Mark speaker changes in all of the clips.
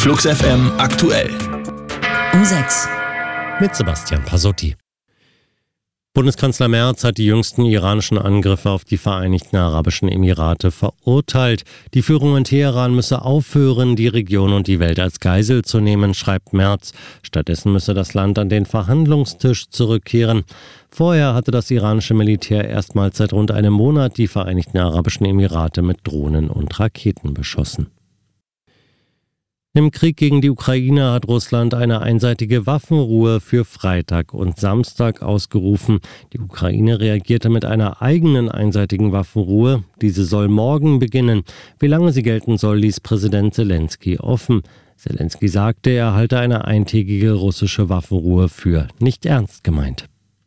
Speaker 1: Flux FM aktuell.
Speaker 2: Um 6.
Speaker 3: Mit Sebastian Pasotti. Bundeskanzler Merz hat die jüngsten iranischen Angriffe auf die Vereinigten Arabischen Emirate verurteilt. Die Führung in Teheran müsse aufhören, die Region und die Welt als Geisel zu nehmen, schreibt Merz. Stattdessen müsse das Land an den Verhandlungstisch zurückkehren. Vorher hatte das iranische Militär erstmals seit rund einem Monat die Vereinigten Arabischen Emirate mit Drohnen und Raketen beschossen. Im Krieg gegen die Ukraine hat Russland eine einseitige Waffenruhe für Freitag und Samstag ausgerufen. Die Ukraine reagierte mit einer eigenen einseitigen Waffenruhe. Diese soll morgen beginnen. Wie lange sie gelten soll, ließ Präsident Zelensky offen. Zelensky sagte, er halte eine eintägige russische Waffenruhe für nicht ernst gemeint.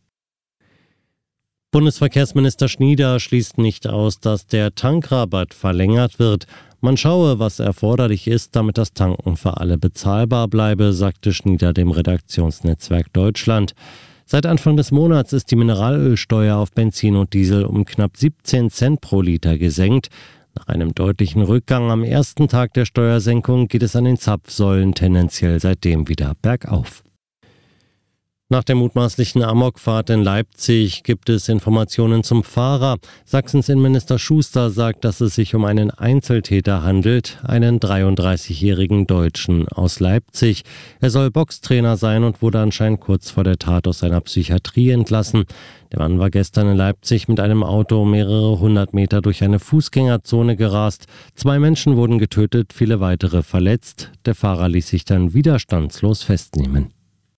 Speaker 3: Bundesverkehrsminister Schnieder schließt nicht aus, dass der Tankrabatt verlängert wird. Man schaue, was erforderlich ist, damit das Tanken für alle bezahlbar bleibe, sagte Schnieder dem Redaktionsnetzwerk Deutschland. Seit Anfang des Monats ist die Mineralölsteuer auf Benzin und Diesel um knapp 17 Cent pro Liter gesenkt. Nach einem deutlichen Rückgang am ersten Tag der Steuersenkung geht es an den Zapfsäulen tendenziell seitdem wieder bergauf. Nach der mutmaßlichen Amokfahrt in Leipzig gibt es Informationen zum Fahrer. Sachsens Innenminister Schuster sagt, dass es sich um einen Einzeltäter handelt, einen 33-jährigen Deutschen aus Leipzig. Er soll Boxtrainer sein und wurde anscheinend kurz vor der Tat aus seiner Psychiatrie entlassen. Der Mann war gestern in Leipzig mit einem Auto mehrere hundert Meter durch eine Fußgängerzone gerast. 2 Menschen wurden getötet, viele weitere verletzt. Der Fahrer ließ sich dann widerstandslos festnehmen.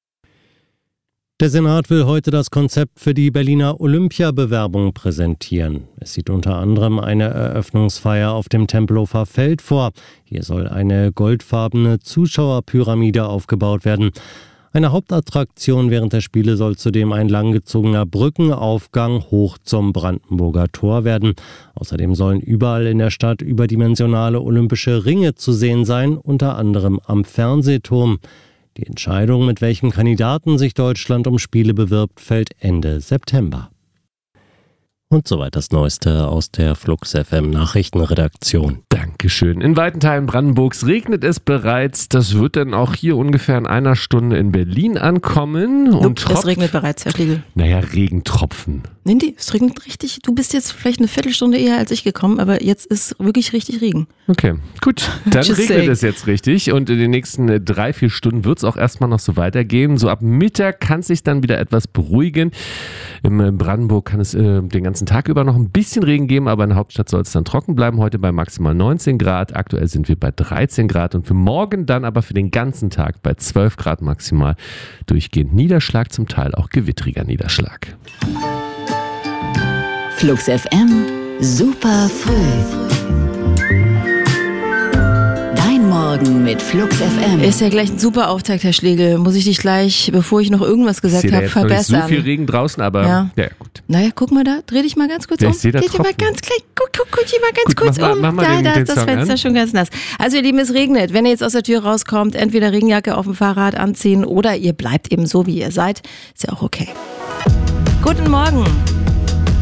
Speaker 3: Der Senat will heute das Konzept für die Berliner Olympiabewerbung präsentieren. Es sieht unter anderem eine Eröffnungsfeier auf dem Tempelhofer Feld vor. Hier soll eine goldfarbene Zuschauerpyramide aufgebaut werden. Eine Hauptattraktion während der Spiele soll zudem ein langgezogener Brückenaufgang hoch zum Brandenburger Tor werden. Außerdem sollen überall in der Stadt überdimensionale olympische Ringe zu sehen sein, unter anderem am Fernsehturm. Die Entscheidung, mit welchem Kandidaten sich Deutschland um Spiele bewirbt, fällt Ende September. Und soweit das Neueste aus der Flux FM Nachrichtenredaktion.
Speaker 4: Dankeschön. In weiten Teilen Brandenburgs regnet es bereits. Das wird dann auch hier ungefähr in einer Stunde in Berlin ankommen. Und
Speaker 2: es regnet bereits, Herr Schlegel.
Speaker 4: Naja, Regentropfen.
Speaker 2: Nindi, es regnet richtig. Du bist jetzt vielleicht eine Viertelstunde eher als ich gekommen, aber jetzt ist wirklich richtig Regen.
Speaker 4: Okay, gut. Dann regnet es jetzt richtig und in den nächsten 3-4 Stunden wird es auch erstmal noch so weitergehen. So ab Mittag kann es sich dann wieder etwas beruhigen. In Brandenburg kann es den ganzen Tag über noch ein bisschen Regen geben, aber in der Hauptstadt soll es dann trocken bleiben. Heute bei maximal 19 Grad. Aktuell sind wir bei 13 Grad und für morgen dann aber für den ganzen Tag bei 12 Grad maximal. Durchgehend Niederschlag, zum Teil auch gewittriger Niederschlag.
Speaker 2: Flux FM, super früh. Dein Morgen mit Flux FM. Ist ja gleich ein super Auftakt, Herr Schlegel. Muss ich dich gleich, bevor ich noch irgendwas gesagt habe, verbessern.
Speaker 4: So viel Regen draußen, aber ja gut.
Speaker 2: Naja, guck mal da, dreh dich mal ganz kurz um.
Speaker 4: Ich sehe da Tropfen.
Speaker 2: Guck dich mal ganz kurz um.
Speaker 4: Mach mal
Speaker 2: da
Speaker 4: den
Speaker 2: ist das
Speaker 4: Song
Speaker 2: Fenster
Speaker 4: an.
Speaker 2: schon ganz nass. Also ihr Lieben, es regnet. Wenn ihr jetzt aus der Tür rauskommt, entweder Regenjacke auf dem Fahrrad anziehen oder ihr bleibt eben so, wie ihr seid. Ist ja auch okay. Guten Morgen.